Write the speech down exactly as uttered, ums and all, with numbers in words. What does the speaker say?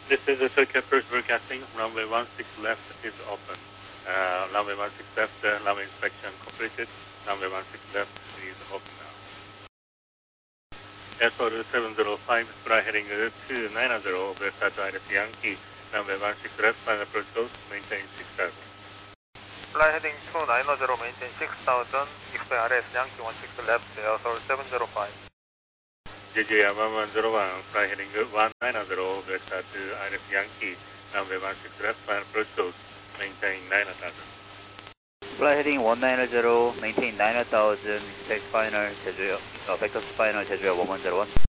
This is the Turkish First Broadcasting. Runway one six left is open. Uh, runway one six left, uh, runway inspection completed. Runway one six left is open now. Airport seven zero five, fly heading two nine zero, West Iris Yankee. Runway one six left, final approach close, maintain six thousand. Fly heading two nine zero, maintain six thousand, expect R S Yankee one six left, Airport seven zero five. J J one one zero one, fly heading one nine zero, West Iris Yankee. Runway one six left, final approach close, maintain nine thousand. Fly heading one nine zero, maintain nine thousand, expect final, Jeju, uh, vector final, Jeju one one zero one.